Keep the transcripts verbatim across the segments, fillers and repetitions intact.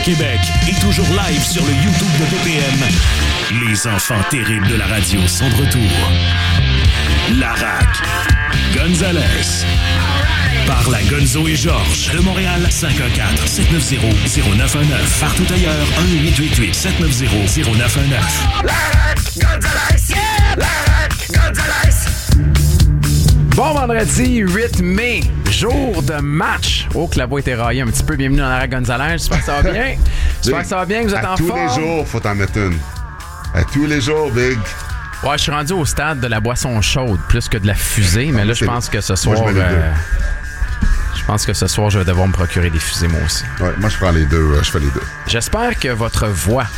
Québec et toujours live sur le YouTube de P P M. Les enfants terribles de la radio sont de retour. Larac, Gonzalez, par la Gonzo et Georges de Montréal, cinq un quatre, sept neuf zéro, zéro neuf un neuf. Partout ailleurs, un huit huit huit, sept neuf zéro, zéro neuf un neuf. Larac, Gonzalez, yeah! Larac, Gonzalez. Bon vendredi huit mai, jour de match. Oh, que la voix était raillée un petit peu. Bienvenue dans Larac Gonzalez. J'espère que ça va bien. J'espère que ça va bien, que vous êtes à en tous forme. les jours, faut t'en mettre une. À tous les jours, Big. Ouais, je suis rendu au stade de la boisson chaude plus que de la fusée, mais là, je pense que ce soir... Moi, je, euh, je pense que ce soir, je vais devoir me procurer des fusées, moi aussi. Ouais, moi, je prends les deux. Euh, je fais les deux. J'espère que votre voix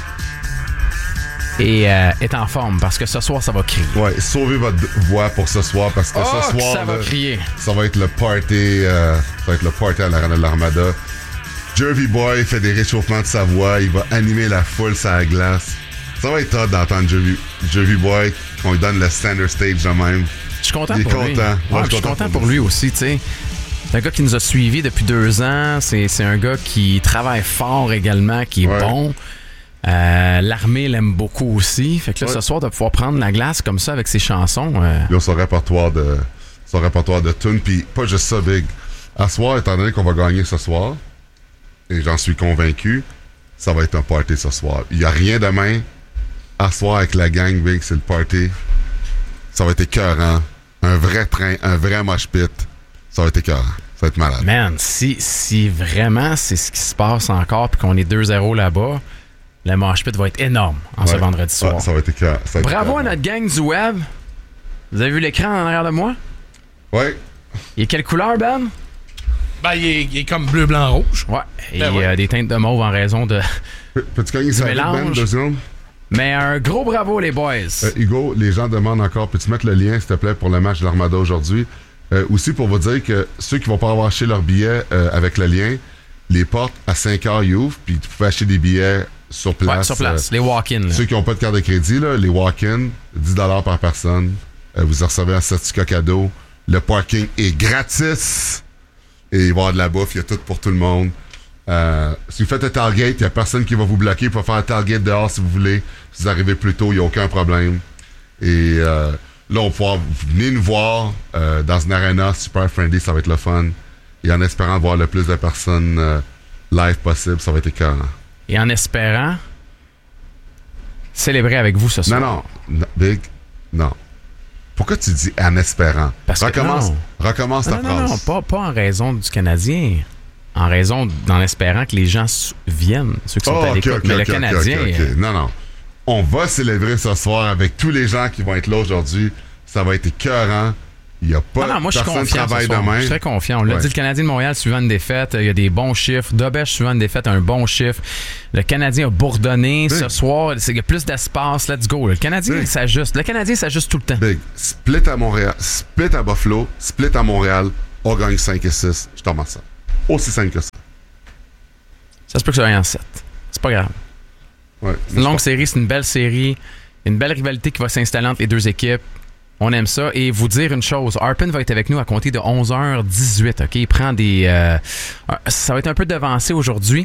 est, euh, est en forme, parce que ce soir, ça va crier. Ouais, sauvez votre voix pour ce soir, parce que oh, ce soir, ça va là, crier. Ça va être le party, euh, ça va être le party à l'Arena de l'Armada. Jervy Boy fait des réchauffements de sa voix, il va animer la foule sur la glace. Ça va être hot d'entendre Jervy, Jervy Boy, qu'on lui donne le standard stage de même. Je suis content il est pour content. lui. Ouais, Ouais, je je suis suis content content pour pour lui aussi, tu sais. C'est un gars qui nous a suivis depuis deux ans. C'est, c'est un gars qui travaille fort également, qui est ouais. bon. Euh, l'armée l'aime beaucoup aussi. Fait que là, ouais. ce soir, de pouvoir prendre la glace comme ça avec ses chansons... Euh... Ils ont son répertoire de, son répertoire de tunes. Puis pas juste ça, Big. À soir, étant donné qu'on va gagner ce soir, et j'en suis convaincu, ça va être un party ce soir. Il n'y a rien demain. À soir avec la gang, Big, c'est le party. Ça va être écœurant. Un vrai train, un vrai mosh pit. Ça va être écœurant. Ça va être malade. Man, si, si vraiment c'est ce qui se passe encore puis qu'on est deux zéro là-bas, le mosh pit va être énorme en ouais. ce vendredi soir. Ah, ça va être écœurant. Ça va être Bravo écœurant. à notre gang du web. Vous avez vu l'écran en arrière de moi? Oui. Il est quelle couleur, Ben? Ben, il est, il est comme bleu, blanc, rouge. Ouais. Et ben il y a ouais. des teintes de mauve en raison de... Peux-tu gagner ça, Ben, deux secondes? Mais un gros bravo, les boys. Euh, Hugo, les gens demandent encore, peux-tu mettre le lien, s'il te plaît, pour le match de l'Armada aujourd'hui? Euh, aussi, pour vous dire que ceux qui vont pas avoir acheté leur billet euh, avec le lien, les portes à cinq heures, ils ouvrent, puis tu peux acheter des billets sur place. Ouais, sur place, euh, les walk-in. Là. Ceux qui n'ont pas de carte de crédit, là, les walk-in, dix dollars par personne. Euh, vous recevez un certificat cadeau. Le parking est gratis. Et il va y avoir de la bouffe, il y a tout pour tout le monde. Euh, si vous faites un tailgate, il n'y a personne qui va vous bloquer. Vous pouvez faire un tailgate dehors si vous voulez. Si vous arrivez plus tôt, il n'y a aucun problème. Et euh, là, on va pouvoir venir nous voir euh, dans une arena super friendly. Ça va être le fun. Et en espérant voir le plus de personnes euh, live possible, ça va être écœurant. Et en espérant célébrer avec vous ce soir. Non, non. non Big, non. Pourquoi tu dis en espérant? Parce recommence, que non. recommence non, ta non, phrase. Non, non, pas, pas en raison du Canadien. En raison, en espérant que les gens viennent, ceux qui sont oh, à l'écoute. Okay, okay, mais okay, le Canadien... Okay, okay. Euh... Non, non. On va célébrer ce soir avec tous les gens qui vont être là aujourd'hui. Ça va être écœurant. Il n'y a pas non, non, moi, personne je suis confiant travaille ce soir. demain. Je suis très confiant. On l'a ouais. dit, le Canadien de Montréal suivant une défaite, il y a des bons chiffres. Dobèche suivant une défaite, un bon chiffre. Le Canadien a bourdonné oui. ce soir. Il y a plus d'espace. Let's go. Le Canadien oui. s'ajuste. Le Canadien s'ajuste tout le temps. Big. Split à Montréal, split à Buffalo, split à Montréal. On gagne cinq et six. Je t'en remercie ça. Aussi simple que ça. Ça se peut que ça aille en sept. C'est pas grave. Ouais, c'est une longue pas... série, c'est une belle série. Une belle rivalité qui va s'installer entre les deux équipes. On aime ça. Et vous dire une chose, Arpin va être avec nous à compter de onze heures dix-huit. Okay? Il prend des... Euh, ça va être un peu devancé aujourd'hui.